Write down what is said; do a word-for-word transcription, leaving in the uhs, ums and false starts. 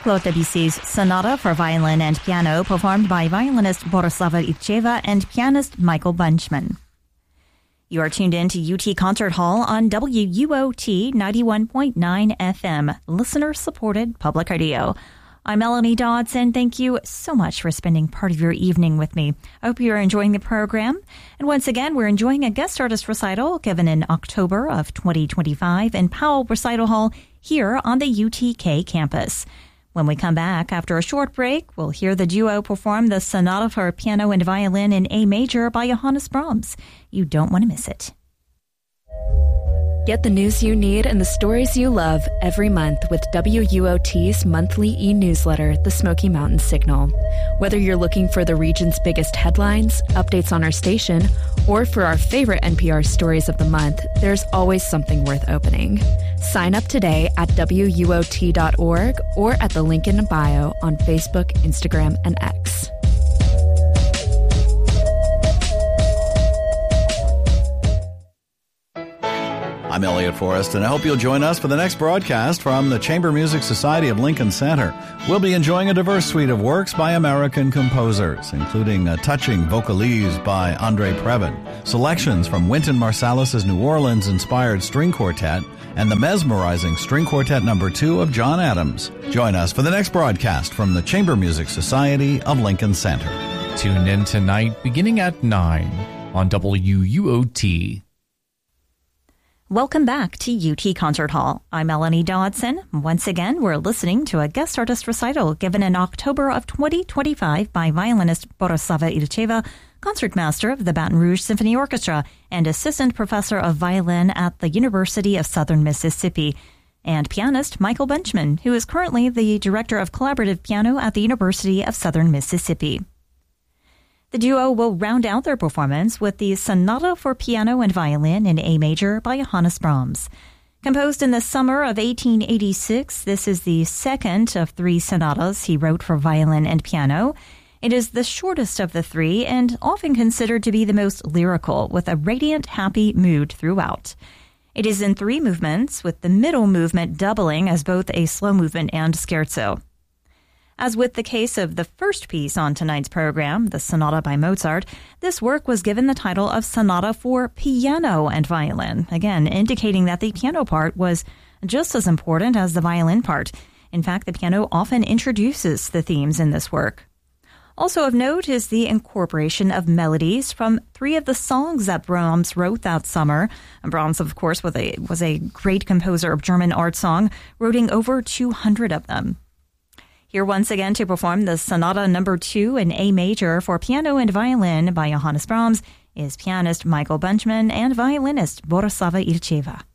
Claude Debussy's Sonata for Violin and Piano, performed by violinist Borislava Ilcheva and pianist Michael Bunchman. You are tuned in to U T Concert Hall on W U O T ninety-one point nine F M, listener-supported public radio. I'm Melanie Dodson. Thank you so much for spending part of your evening with me. I hope you're enjoying the program. And once again, we're enjoying a guest artist recital given in October of twenty twenty-five in Powell Recital Hall here on the U T K campus. When we come back after a short break, we'll hear the duo perform the Sonata for Piano and Violin in A Major by Johannes Brahms. You don't want to miss it. Get the news you need and the stories you love every month with W U O T's monthly e-newsletter, The Smoky Mountain Signal. Whether you're looking for the region's biggest headlines, updates on our station, or for our favorite N P R stories of the month, there's always something worth opening. Sign up today at W U O T dot org or at the link in bio on Facebook, Instagram, and X. I'm Elliot Forrest, and I hope you'll join us for the next broadcast from the Chamber Music Society of Lincoln Center. We'll be enjoying a diverse suite of works by American composers, including a touching vocalise by Andre Previn, selections from Wynton Marsalis' New Orleans-inspired string quartet, and the mesmerizing String Quartet Number Two of John Adams. Join us for the next broadcast from the Chamber Music Society of Lincoln Center. Tune in tonight beginning at nine on W U O T. Welcome back to U T Concert Hall. I'm Melanie Dodson. Once again, we're listening to a guest artist recital given in October of twenty twenty-five by violinist Borislava Ilcheva, concertmaster of the Baton Rouge Symphony Orchestra and assistant professor of violin at the University of Southern Mississippi, and pianist Michael Bunchman, who is currently the director of collaborative piano at the University of Southern Mississippi. The duo will round out their performance with the Sonata for Piano and Violin in A Major by Johannes Brahms. Composed in the summer of eighteen eighty-six, this is the second of three sonatas he wrote for violin and piano. It is the shortest of the three and often considered to be the most lyrical, with a radiant, happy mood throughout. It is in three movements, with the middle movement doubling as both a slow movement and scherzo. As with the case of the first piece on tonight's program, the Sonata by Mozart, this work was given the title of Sonata for Piano and Violin, again indicating that the piano part was just as important as the violin part. In fact, the piano often introduces the themes in this work. Also of note is the incorporation of melodies from three of the songs that Brahms wrote that summer. Brahms, of course, was a, was a great composer of German art song, writing over two hundred of them. Here once again to perform the Sonata Number Two in A Major for Piano and Violin by Johannes Brahms is pianist Michael Bunchman and violinist Borislava Ilcheva.